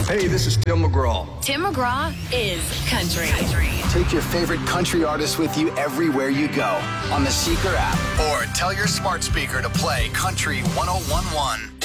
Hey, this is Tim McGraw. Tim McGraw is country. Take your favorite country artist with you everywhere you go on the Seeker app or tell your smart speaker to play Country 1011.